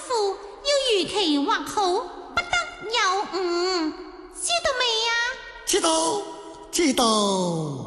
夫有如期或好，不得有誤，知道未啊？ 知道，知道。